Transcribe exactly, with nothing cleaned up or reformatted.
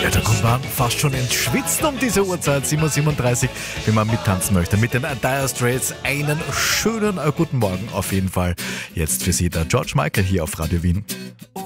Ja, da kommt man fast schon ins Schwitzen um diese Uhrzeit, sieben Uhr siebenunddreißig, wenn man mittanzen möchte. Mit den Dire Straits einen schönen äh, guten Morgen auf jeden Fall. Jetzt für Sie der George Michael hier auf Radio Wien.